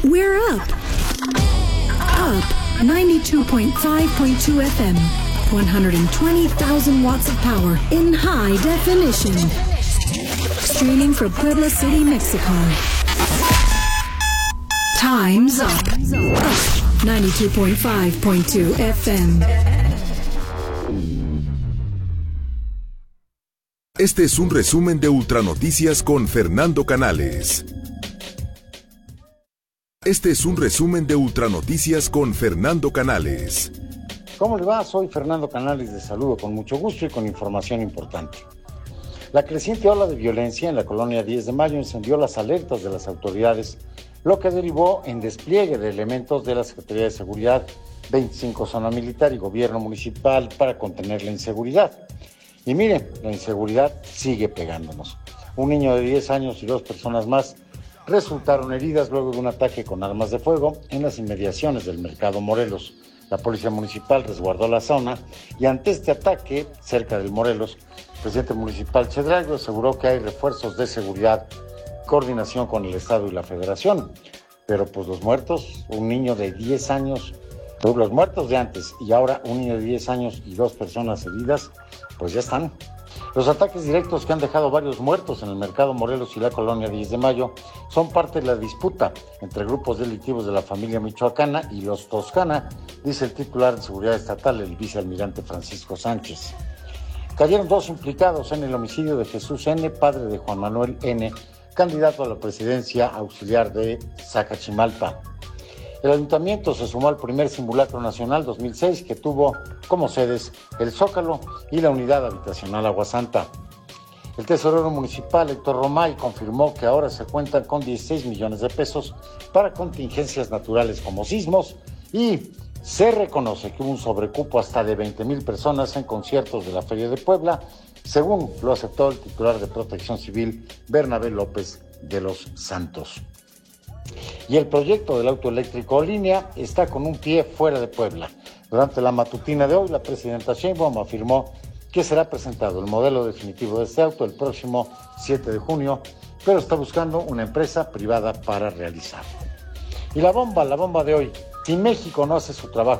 We're up. Up 92.5.2 FM. 120,000 watts of power in high definition. Streaming from Puebla City, Mexico. Time's up. 92.5.2 FM. Este es un resumen de Ultranoticias con Fernando Canales. Este es un resumen de Ultranoticias con Fernando Canales. ¿Cómo le va? Soy Fernando Canales, de saludo con mucho gusto y con información importante. La creciente ola de violencia en la colonia 10 de Mayo encendió las alertas de las autoridades, lo que derivó en despliegue de elementos de la Secretaría de Seguridad, 25 Zona Militar y Gobierno Municipal para contener la inseguridad. Y miren, la inseguridad sigue pegándonos. Un niño de 10 años y 2 personas más resultaron heridas luego de un ataque con armas de fuego en las inmediaciones del Mercado Morelos. La Policía Municipal resguardó la zona y ante este ataque, cerca del Morelos, el presidente municipal Chedraui aseguró que hay refuerzos de seguridad, coordinación con el Estado y la Federación. Pero pues los muertos, un niño de 10 años, los muertos de antes y ahora un niño de 10 años y 2 personas heridas, pues ya están. Los ataques directos que han dejado varios muertos en el Mercado Morelos y la colonia 10 de Mayo son parte de la disputa entre grupos delictivos de la familia michoacana y los Toscana, dice el titular de Seguridad Estatal, el vicealmirante Francisco Sánchez. Cayeron 2 implicados en el homicidio de Jesús N., padre de Juan Manuel N., candidato a la presidencia auxiliar de Zacachimalpa. El ayuntamiento se sumó al primer simulacro nacional 2006 que tuvo como sedes el Zócalo y la unidad habitacional Aguasanta. El tesorero municipal Héctor Romay confirmó que ahora se cuentan con 16 millones de pesos para contingencias naturales como sismos y se reconoce que hubo un sobrecupo hasta de 20,000 personas en conciertos de la Feria de Puebla, según lo aceptó el titular de Protección Civil Bernabé López de los Santos. Y el proyecto del auto eléctrico Línea está con un pie fuera de Puebla. Durante la matutina de hoy, la presidenta Sheinbaum afirmó que será presentado el modelo definitivo de este auto el próximo 7 de junio, pero está buscando una empresa privada para realizarlo. Y la bomba de hoy: si México no hace su trabajo